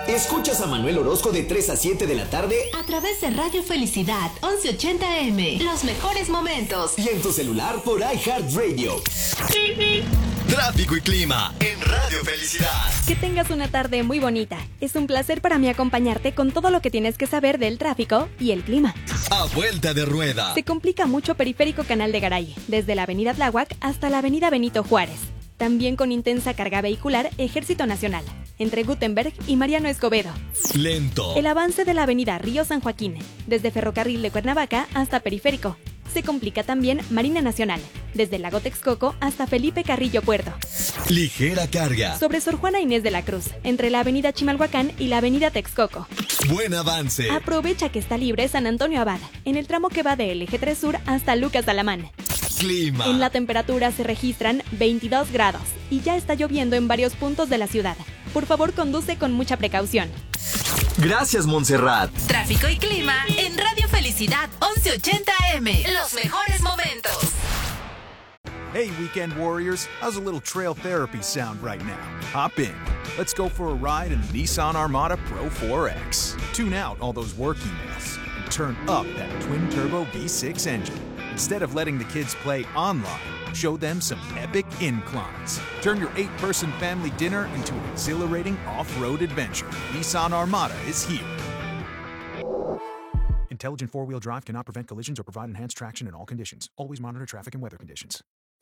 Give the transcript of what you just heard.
Escuchas a Manuel Orozco de 3 a 7 de la tarde a través de Radio Felicidad 1180M. Los mejores momentos. Y en tu celular por iHeartRadio. Tráfico y clima en Radio Felicidad. Que tengas una tarde muy bonita. Es un placer para mí acompañarte con todo lo que tienes que saber del tráfico y el clima. A vuelta de rueda. Se complica mucho Periférico Canal de Garay, desde la avenida Tláhuac hasta la avenida Benito Juárez. También con intensa carga vehicular Ejército Nacional, entre Gutenberg y Mariano Escobedo. Lento. El avance de la avenida Río San Joaquín, desde Ferrocarril de Cuernavaca hasta Periférico. Se complica también Marina Nacional, desde el Lago Texcoco hasta Felipe Carrillo Puerto. Ligera carga. Sobre Sor Juana Inés de la Cruz, entre la avenida Chimalhuacán y la avenida Texcoco. Buen avance. Aprovecha que está libre San Antonio Abad, en el tramo que va del Eje 3 Sur hasta Lucas Alamán. Clima. En la temperatura se registran 22 grados y ya está lloviendo en varios puntos de la ciudad. Por favor, conduce con mucha precaución. Gracias, Montserrat. Tráfico y clima en Radio Felicidad 1180M. Los mejores momentos. Hey, weekend warriors, how's a little trail therapy sound right now? Hop in. Let's go for a ride in the Nissan Armada Pro 4X. Tune out all those work emails and turn up that twin-turbo V6 engine. Instead of letting the kids play online, show them some epic inclines. Turn your 8-person family dinner into an exhilarating off-road adventure. Nissan Armada is here. Intelligent four-wheel drive cannot prevent collisions or provide enhanced traction in all conditions. Always monitor traffic and weather conditions.